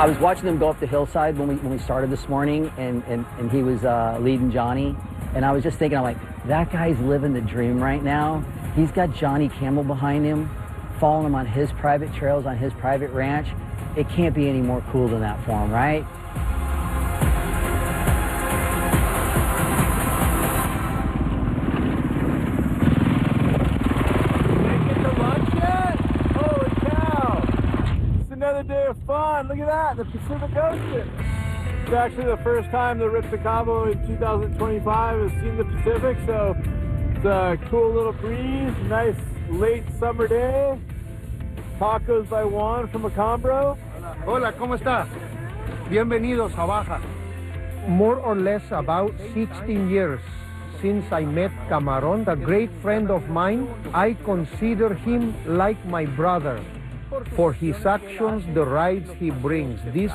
I was watching them go up the hillside when we started this morning, and he was leading Johnny, and I was just thinking, I'm like, that guy's living the dream right now. He's got Johnny Campbell behind him, following him on his private trails, on his private ranch. It can't be any more cool than that for him, right? Another day of fun. Look at that, the Pacific Ocean. It's actually the first time the Rips of Cabo in 2025 has seen the Pacific, so it's a cool little breeze, nice late summer day. Tacos by Juan from Macambro. Hola, ¿cómo está? Bienvenidos a Baja. More or less about 16 years since I met Camaron, a great friend of mine. I consider him like my brother. For his actions, the rides he brings. This